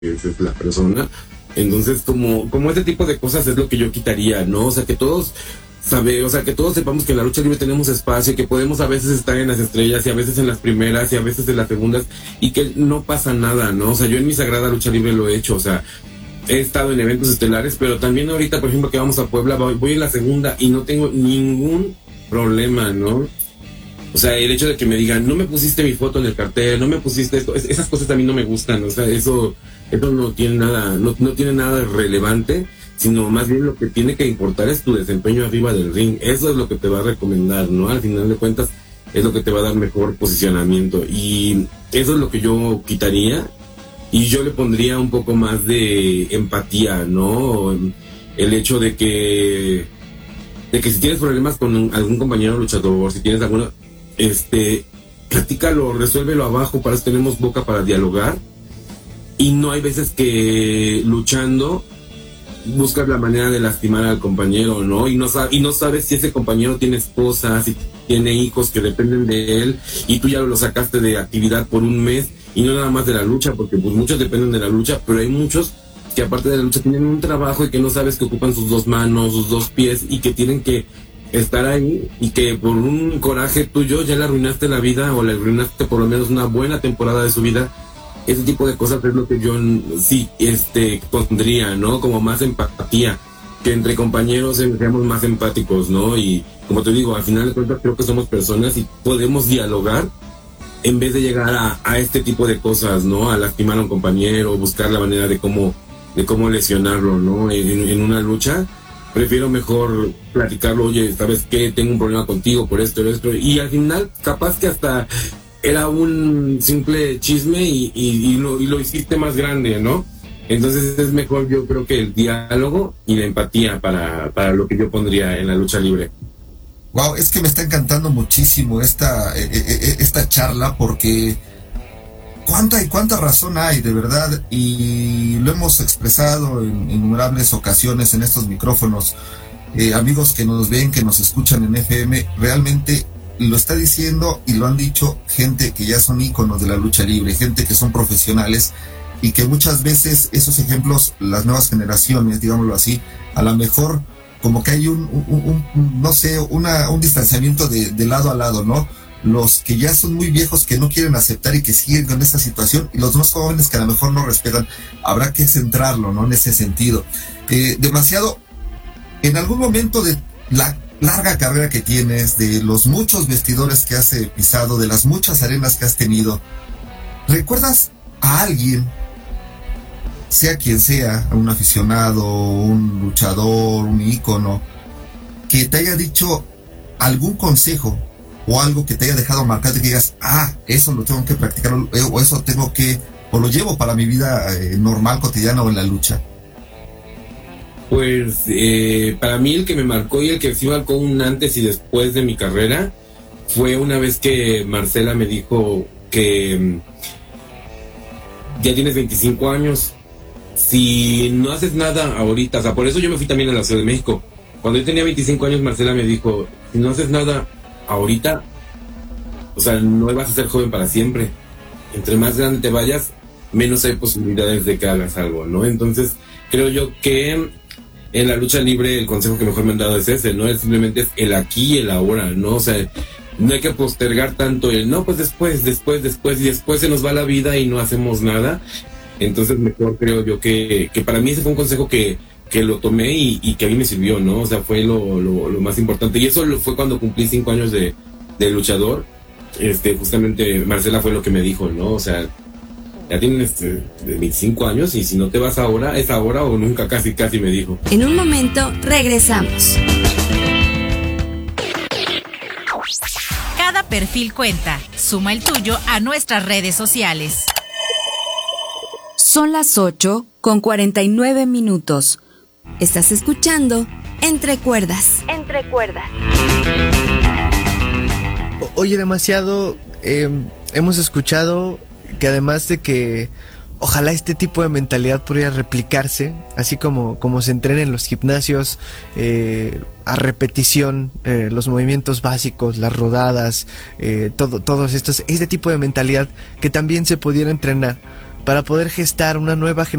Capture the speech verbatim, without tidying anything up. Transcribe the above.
esa es la persona. Entonces, como, como ese tipo de cosas es lo que yo quitaría, ¿no? O sea, que todos sabe, o sea, que todos sepamos que en la lucha libre tenemos espacio, que podemos a veces estar en las estrellas y a veces en las primeras y a veces en las segundas y que no pasa nada, ¿no? O sea, yo en mi sagrada lucha libre lo he hecho, o sea, he estado en eventos estelares, pero también ahorita, por ejemplo, que vamos a Puebla, voy en la segunda y no tengo ningún problema, ¿no? O sea, el hecho de que me digan, no me pusiste mi foto en el cartel, no me pusiste esto, es, esas cosas a mí no me gustan, o sea, eso, eso no tiene nada, no, no tiene nada relevante, sino más bien lo que tiene que importar es tu desempeño arriba del ring. Eso es lo que te va a recomendar, ¿no? Al final de cuentas, es lo que te va a dar mejor posicionamiento. Y eso es lo que yo quitaría. Y yo le pondría un poco más de empatía, ¿no? El hecho de que, de que si tienes problemas con un, algún compañero luchador, si tienes alguna, este, platícalo, resuélvelo abajo, para eso tenemos boca para dialogar. Y no hay veces que luchando buscas la manera de lastimar al compañero, ¿no? Y no, y no sabes si ese compañero tiene esposa, si tiene hijos que dependen de él, y tú ya lo sacaste de actividad por un mes, y no nada más de la lucha, porque pues muchos dependen de la lucha, pero hay muchos que aparte de la lucha tienen un trabajo y que no sabes que ocupan sus dos manos, sus dos pies, y que tienen que estar ahí, y que por un coraje tuyo ya le arruinaste la vida, o le arruinaste por lo menos una buena temporada de su vida. Ese tipo de cosas es lo que yo sí este pondría, ¿no? Como más empatía, que entre compañeros seamos más empáticos, ¿no? Y como te digo, al final de cuentas creo que somos personas y podemos dialogar en vez de llegar a, a este tipo de cosas, ¿no? A lastimar a un compañero, buscar la manera de cómo, de cómo lesionarlo, ¿no? En, en una lucha, prefiero mejor platicarlo, oye, ¿sabes qué? Tengo un problema contigo por esto, esto, y al final capaz que hasta era un simple chisme y, y, y, lo, y lo hiciste más grande, ¿no? Entonces es mejor, yo creo, que el diálogo y la empatía para, para lo que yo pondría en la lucha libre. Wow, es que me está encantando muchísimo esta, eh, esta charla, porque cuánta y cuánta razón hay, de verdad, y lo hemos expresado en innumerables ocasiones en estos micrófonos. Eh, amigos que nos ven, que nos escuchan en F M, realmente lo está diciendo y lo han dicho gente que ya son íconos de la lucha libre, gente que son profesionales, y que muchas veces esos ejemplos, las nuevas generaciones, digámoslo así, a lo mejor como que hay un, un, un no sé, una, un distanciamiento de, de lado a lado, ¿no? Los que ya son muy viejos, que no quieren aceptar y que siguen con esa situación, y los más jóvenes que a lo mejor no respetan. Habrá que centrarlo, ¿no? En ese sentido. Eh, demasiado, en algún momento de la larga carrera que tienes, de los muchos vestidores que has pisado, de las muchas arenas que has tenido, ¿recuerdas a alguien, sea quien sea, un aficionado, un luchador, un ícono, que te haya dicho algún consejo o algo que te haya dejado marcado y que digas, ah, eso lo tengo que practicar, o eso tengo que, o lo llevo para mi vida eh, normal, cotidiana o en la lucha? Pues eh, para mí el que me marcó y el que sí marcó un antes y después de mi carrera fue una vez que Marcela me dijo que ya tienes veinticinco años, si no haces nada ahorita, o sea, por eso yo me fui también a la Ciudad de México. Cuando yo tenía veinticinco años, Marcela me dijo, si no haces nada ahorita, o sea, no vas a ser joven para siempre. Entre más grande te vayas, menos hay posibilidades de que hagas algo, ¿no? Entonces, creo yo que en la lucha libre el consejo que mejor me han dado es ese, ¿no? Es simplemente es el aquí y el ahora, ¿no? O sea, no hay que postergar tanto el, no, pues después, después, después, y después se nos va la vida y no hacemos nada. Entonces mejor creo yo que, que para mí ese fue un consejo que, que lo tomé y, y que a mí me sirvió, ¿no? O sea, fue lo, lo, lo más importante. Y eso fue cuando cumplí cinco años de, de luchador. Este, justamente Marcela fue lo que me dijo, ¿no? O sea, ya tienes este, veinticinco años y si no te vas ahora, es ahora o nunca, casi, casi me dijo. En un momento regresamos. Cada perfil cuenta. Suma el tuyo a nuestras redes sociales. Son las ocho con cuarenta y nueve minutos. Estás escuchando Entre Cuerdas. Entre Cuerdas. Oye, demasiado, eh, hemos escuchado que además de que ojalá este tipo de mentalidad pudiera replicarse, así como, como se entrena en los gimnasios, eh, a repetición, eh, los movimientos básicos, las rodadas, eh, todo, todos estos, este tipo de mentalidad que también se pudiera entrenar para poder gestar una nueva generación